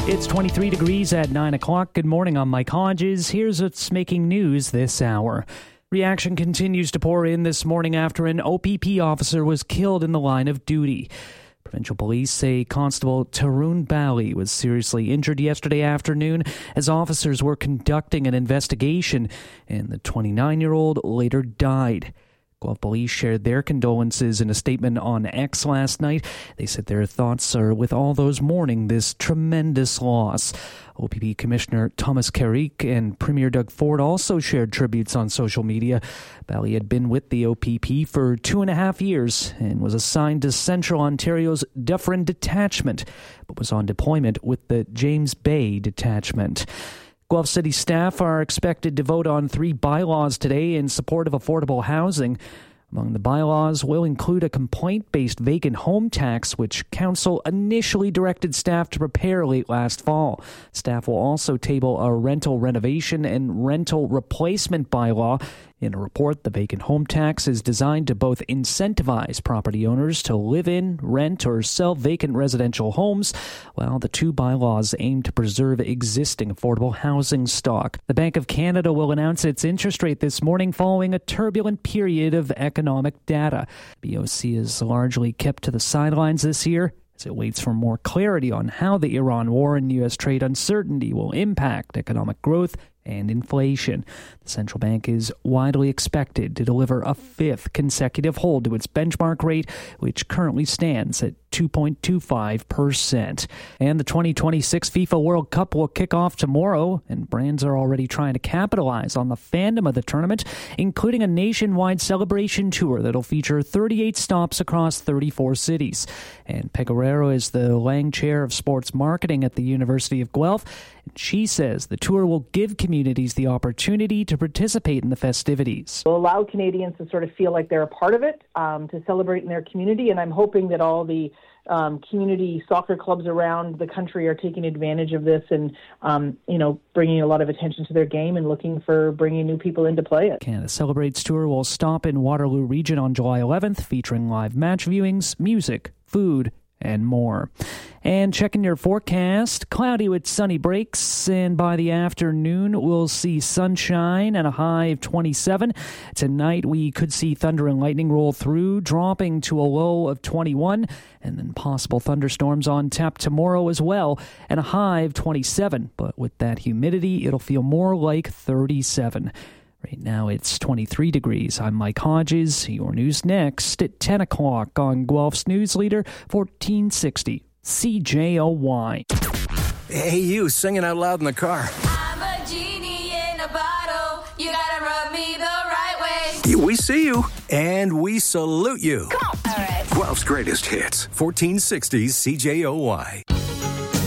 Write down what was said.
It's 23 degrees at 9 o'clock. Good morning, I'm Mike Hodges. Here's what's making news this hour. Reaction continues to pour in this morning after an OPP officer was killed in the line of duty. Provincial police say Constable Tarun Bali was seriously injured yesterday afternoon as officers were conducting an investigation, and the 29-year-old later died. Guelph Police shared their condolences in a statement on X last night. They said their thoughts are with all those mourning this tremendous loss. OPP Commissioner Thomas Carrick and Premier Doug Ford also shared tributes on social media. Bally had been with the OPP for 2.5 years and was assigned to Central Ontario's Dufferin Detachment, but was on deployment with the James Bay Detachment. Guelph City staff are expected to vote on 3 bylaws today in support of affordable housing. Among the bylaws will include a complaint-based vacant home tax, which Council initially directed staff to prepare late last fall. Staff will also table a rental renovation and rental replacement bylaw. In a report, the vacant home tax is designed to both incentivize property owners to live in, rent, or sell vacant residential homes, while the 2 bylaws aim to preserve existing affordable housing stock. The Bank of Canada will announce its interest rate this morning following a turbulent period of economic data. BOC is largely kept to the sidelines this year as it waits for more clarity on how the Iran war and U.S. trade uncertainty will impact economic growth and inflation. The central bank is widely expected to deliver a 5th consecutive hold to its benchmark rate, which currently stands at 2.25%. And the 2026 FIFA World Cup will kick off tomorrow, and brands are already trying to capitalize on the fandom of the tournament, including a nationwide celebration tour that'll feature 38 stops across 34 cities. And Pecoraro is the Lang Chair of Sports Marketing at the University of Guelph, and she says the tour will give communities the opportunity to participate in the festivities. We'll allow Canadians to sort of feel like they're a part of it, to celebrate in their community, and I'm hoping that all the community soccer clubs around the country are taking advantage of this and, bringing a lot of attention to their game and looking for bringing new people in to play it. Canada Celebrates Tour will stop in Waterloo Region on July 11th, featuring live match viewings, music, food, and more. And checking your forecast, cloudy with sunny breaks, and by the afternoon we'll see sunshine and a high of 27. Tonight we could see thunder and lightning roll through, dropping to a low of 21, and then possible thunderstorms on tap tomorrow as well, and a high of 27. But with that humidity, it'll feel more like 37. Right now it's 23 degrees. I'm Mike Hodges. Your news next at 10 o'clock on Guelph's News Leader 1460 CJOY. Hey, you singing out loud in the car. I'm a genie in a bottle. You gotta rub me the right way. We see you, and we salute you. Come on. All right. Guelph's greatest hits, 1460 CJOY.